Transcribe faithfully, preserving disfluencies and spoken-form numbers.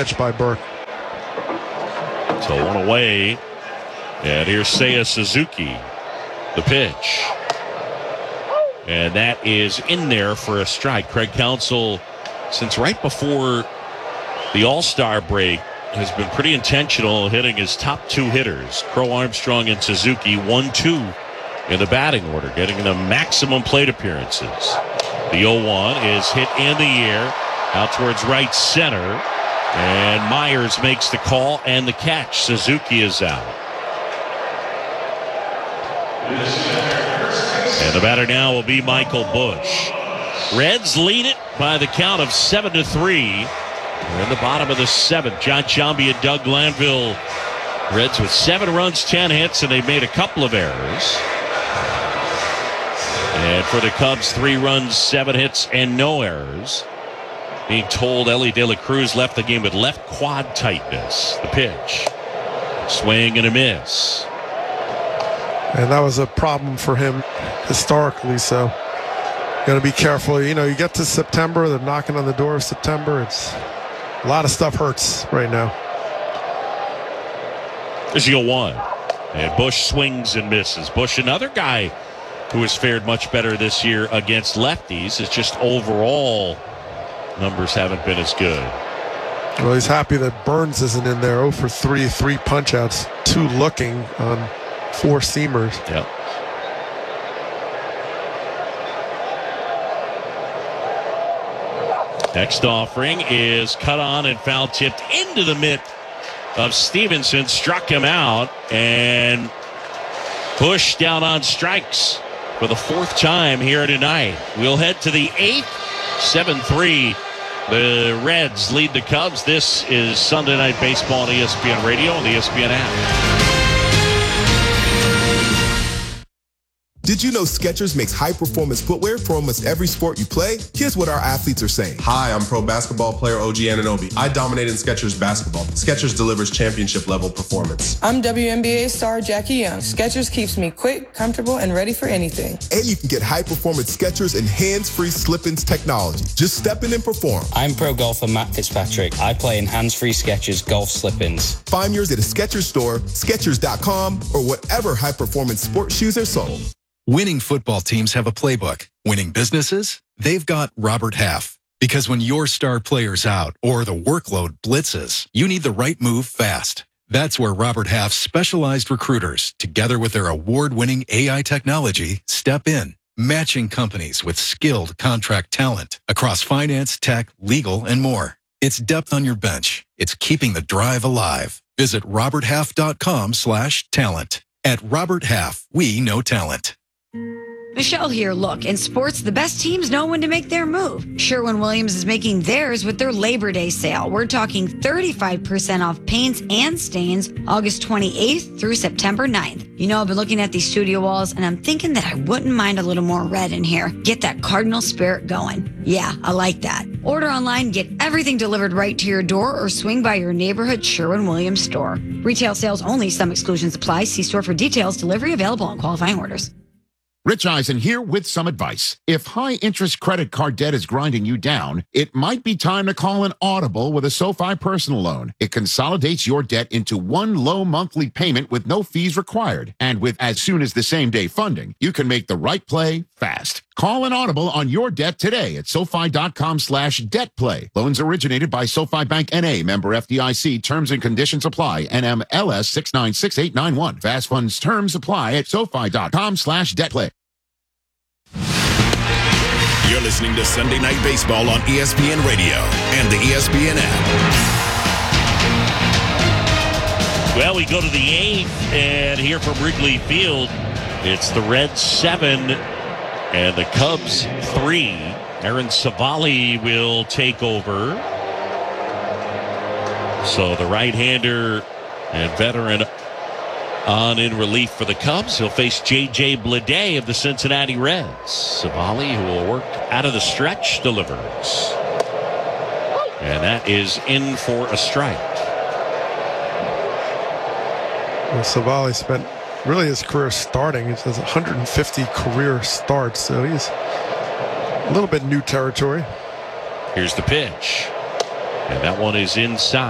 pitch by Burke. So one away. And here's Seiya Suzuki. The pitch. And that is in there for a strike. Craig Counsell, since right before the All-Star break, has been pretty intentional hitting his top two hitters, Crow Armstrong and Suzuki, one two in the batting order, getting the maximum plate appearances. The oh one is hit in the air, out towards right center, and Myers makes the call and the catch. Suzuki is out. And the batter now will be Michael Busch. Reds lead it by the count of seven to three. We're in the bottom of the seventh. John Sciambi and Doug Glanville. Reds with seven runs, ten hits, and they've made a couple of errors. And for the Cubs, three runs, seven hits, and no errors. Being told Ellie De La Cruz left the game with left quad tightness. The pitch. Swing and a miss. And that was a problem for him historically, so got to be careful. You know, you get to September, they're knocking on the door of September. It's a lot of stuff hurts right now. There's the oh one. And Busch swings and misses. Busch, another guy who has fared much better this year against lefties. It's just overall numbers haven't been as good. Well, he's happy that Burns isn't in there. oh for three, three punch-outs, two looking on four seamers. Yep. Next offering is cut on and foul tipped into the mitt of Stevenson. Struck him out and pushed down on strikes for the fourth time here tonight. We'll head to the eighth. seven three. The Reds lead the Cubs. This is Sunday Night Baseball on E S P N Radio and the E S P N app. Did you know Skechers makes high-performance footwear for almost every sport you play? Here's what our athletes are saying. Hi, I'm pro basketball player O G Anunoby. I dominate in Skechers basketball. Skechers delivers championship-level performance. I'm W N B A star Jackie Young. Skechers keeps me quick, comfortable, and ready for anything. And you can get high-performance Skechers and hands-free slip-ins technology. Just step in and perform. I'm pro golfer Matt Fitzpatrick. I play in hands-free Skechers golf slip-ins. Find yours at a Skechers store, Skechers dot com, or whatever high-performance sports shoes are sold. Winning football teams have a playbook. Winning businesses? They've got Robert Half. Because when your star player's out or the workload blitzes, you need the right move fast. That's where Robert Half's specialized recruiters, together with their award-winning A I technology, step in, matching companies with skilled contract talent across finance, tech, legal, and more. It's depth on your bench. It's keeping the drive alive. Visit robert half dot com slash talent. At Robert Half, we know talent. Michelle here. Look, in sports, the best teams know when to make their move. Sherwin-Williams is making theirs with their Labor Day sale. We're talking thirty-five percent off paints and stains August twenty-eighth through September ninth. You know, I've been looking at these studio walls, and I'm thinking that I wouldn't mind a little more red in here. Get that Cardinal spirit going. Yeah, I like that. Order online, get everything delivered right to your door, or swing by your neighborhood Sherwin-Williams store. Retail sales only. Some exclusions apply. See store for details. Delivery available on qualifying orders. Rich Eisen here with some advice. If high-interest credit card debt is grinding you down, it might be time to call an Audible with a SoFi personal loan. It consolidates your debt into one low monthly payment with no fees required. And with as soon as the same day funding, you can make the right play fast. Call an Audible on your debt today at SoFi dot com slash debt play. Loans originated by SoFi Bank N A, member F D I C. Terms and conditions apply. N M L S six nine six eight nine one. Fast funds terms apply at SoFi dot com slash debt play. You're listening to Sunday Night Baseball on E S P N Radio and the E S P N app. Well, we go to the eighth, and here from Wrigley Field, it's the Reds seven and the Cubs three. Aaron Civale will take over. So the right-hander and veteran on in relief for the Cubs. He'll face J J Bleday of the Cincinnati Reds. Civale, who will work out of the stretch, delivers. And that is in for a strike. Well, Civale spent really his career starting. He has one hundred fifty career starts, so he's a little bit new territory. Here's the pitch. And that one is inside.